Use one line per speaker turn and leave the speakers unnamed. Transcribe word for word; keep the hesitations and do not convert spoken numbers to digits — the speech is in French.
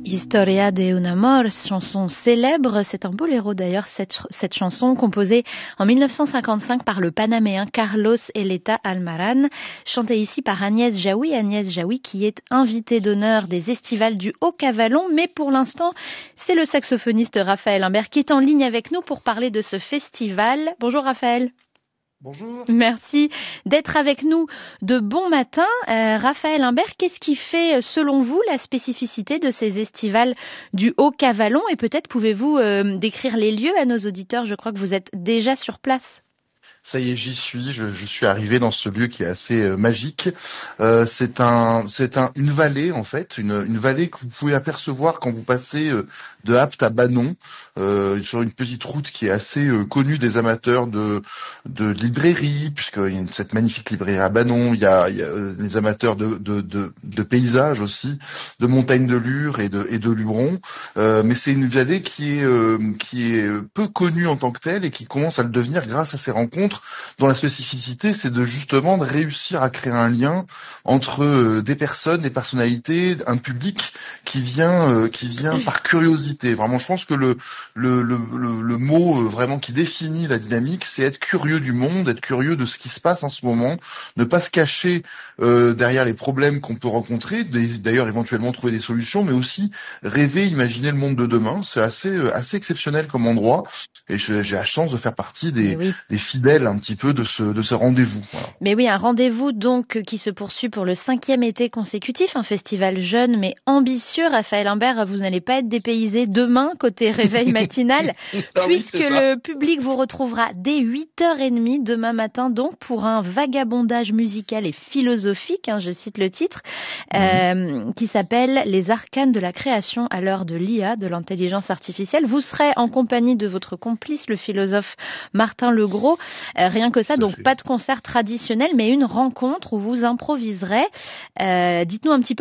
Historia de un amor, chanson célèbre, c'est un boléro d'ailleurs, cette, cette chanson composée en mille neuf cent cinquante-cinq par le Panaméen Carlos Eleta Almaran, chantée ici par Agnès Jaoui, Agnès Jaoui qui est invitée d'honneur des Estivales du Haut-Cavallon, mais pour l'instant, c'est le saxophoniste Raphaël Imbert qui est en ligne avec nous pour parler de ce festival. Bonjour Raphaël.
Bonjour.
Merci d'être avec nous de bon matin. Euh, Raphaël Imbert, qu'est-ce qui fait, selon vous, la spécificité de ces estivales du Haut-Cavallon? Et peut-être pouvez-vous euh, décrire les lieux à nos auditeurs? Je crois que vous êtes déjà sur place.
Ça y est, j'y suis. Je, je suis arrivé dans ce lieu qui est assez euh, magique. Euh, c'est un, c'est un, une vallée en fait, une, une vallée que vous pouvez apercevoir quand vous passez euh, de Apt à Banon, euh, sur une petite route qui est assez euh, connue des amateurs de, de librairie, puisqu'il y a une, cette magnifique librairie à Banon. Il y a, il y a euh, les amateurs de, de, de, de paysages aussi, de montagnes de Lure et de, et de Luron. Euh, mais c'est une vallée qui est, euh, qui est peu connue en tant que telle et qui commence à le devenir grâce à ces rencontres, dont la spécificité, c'est de justement de réussir à créer un lien entre euh, des personnes, des personnalités, un public qui vient, euh, qui vient par curiosité. Vraiment, je pense que le le le le, le mot euh, vraiment qui définit la dynamique, c'est être curieux du monde, être curieux de ce qui se passe en ce moment, ne pas se cacher euh, derrière les problèmes qu'on peut rencontrer, d'ailleurs éventuellement trouver des solutions, mais aussi rêver, imaginer le monde de demain. C'est assez euh, assez exceptionnel comme endroit, et j'ai la chance de faire partie des,
oui.
des fidèles un petit peu de ce, de ce rendez-vous. Voilà.
Mais oui, un rendez-vous donc qui se poursuit pour le cinquième été consécutif, un festival jeune mais ambitieux. Raphaël Imbert, vous n'allez pas être dépaysé demain côté réveil matinal,
ah
puisque
oui,
le public vous retrouvera dès huit heures trente demain matin donc pour un vagabondage musical et philosophique, hein, je cite le titre, mmh. euh, qui s'appelle Les arcanes de la création à l'heure de l'I A, de l'intelligence artificielle. Vous serez en compagnie de votre complice, le philosophe Martin Legros. Euh, rien que ça, donc pas de concert traditionnel, mais une rencontre où vous improviserez. Euh, dites-nous un petit peu